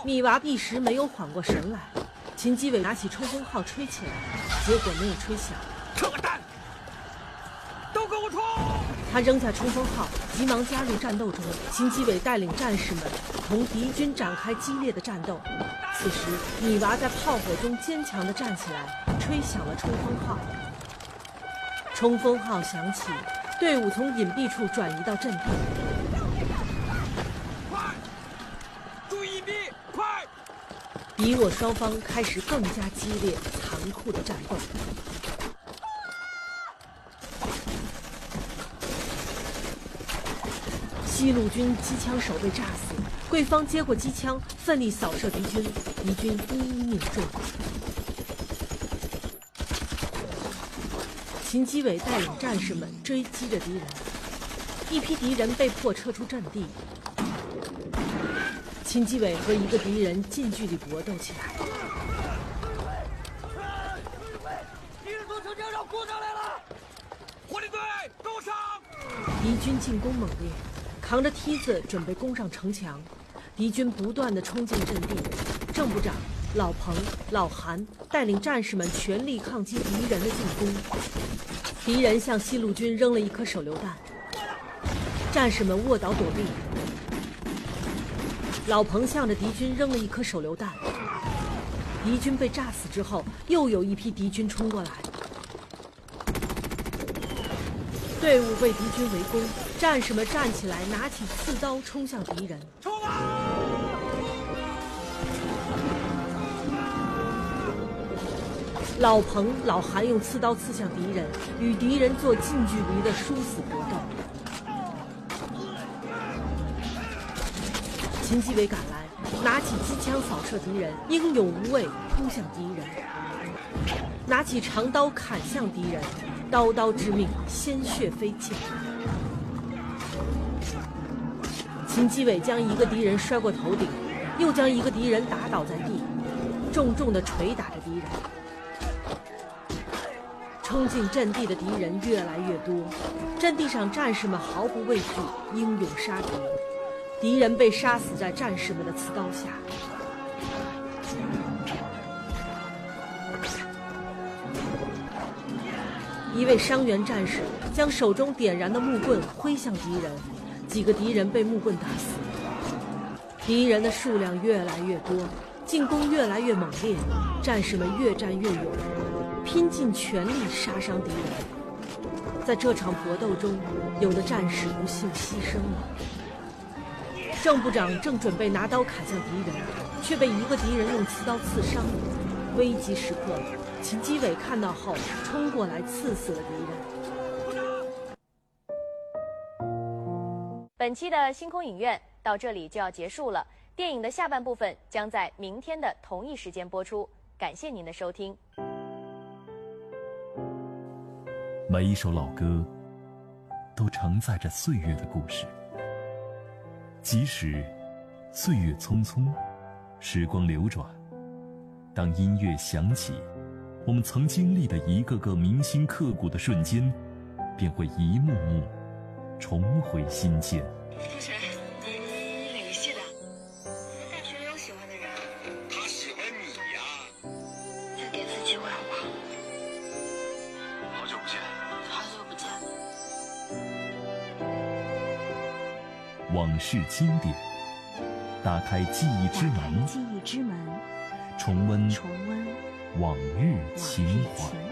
米娃一时没有缓过神来，秦基伟拿起冲锋号吹起来，结果没有吹响。 扯个蛋！都给我冲！ 他扔下冲锋号，急忙加入战斗中。秦基伟带领战士们同敌军展开激烈的战斗。此时，米娃在炮火中坚强地站起来，吹响了冲锋号。冲锋号响起，队伍从隐蔽处转移到阵地。 快！注意隐蔽！快！ 敌我双方开始更加激烈、残酷的战斗。西路军机枪手被炸死，贵方接过机枪，奋力扫射敌军，敌军一一命中。秦基伟带领战士们追击着敌人，一批敌人被迫撤出阵地。秦基伟和一个敌人近距离搏斗起来。 敌人从城墙上攻上来了！火力队跟我上！ 敌军进攻猛烈，扛着梯子准备攻上城墙。敌军不断地冲进阵地，郑部长、老彭、老韩带领战士们全力抗击敌人的进攻。敌人向西路军扔了一颗手榴弹，战士们卧倒躲避。老彭向着敌军扔了一颗手榴弹，敌军被炸死之后，又有一批敌军冲过来，队伍被敌军围攻，战士们站起来，拿起刺刀冲向敌人。 冲啊！ 老彭、老韩用刺刀刺向敌人，与敌人做近距离的殊死搏斗。秦基伟赶来，拿起机枪扫射敌人，英勇无畏扑向敌人，拿起长刀砍向敌人，刀刀致命，鲜血飞溅。秦基伟将一个敌人摔过头顶，又将一个敌人打倒在地，重重地捶打着敌人。冲进阵地的敌人越来越多，阵地上战士们毫不畏惧，英勇杀敌。敌人被杀死在战士们的刺刀下。一位伤员战士将手中点燃的木棍挥向敌人，几个敌人被木棍打死。敌人的数量越来越多，进攻越来越猛烈，战士们越战越勇，拼尽全力杀伤敌人。在这场搏斗中，有的战士不幸牺牲了。郑部长正准备拿刀砍向敌人，却被一个敌人用刺刀刺伤了。危急时刻，秦基伟看到后冲过来刺死了敌人。 本期的星空影院到这里就要结束了，电影的下半部分将在明天的同一时间播出。感谢您的收听。 每一首老歌都承载着岁月的故事，即使岁月匆匆，时光流转，当音乐响起，我们曾经历的一个个铭心刻骨的瞬间，便会一幕幕重回心间。 同学，你哪个系的？大学有喜欢的人？ 他喜欢你呀。 再给次机会好不好？ 好久不见。 好久不见。 往事经典，打开记忆之门， 记忆之门， 重温重温往日情怀。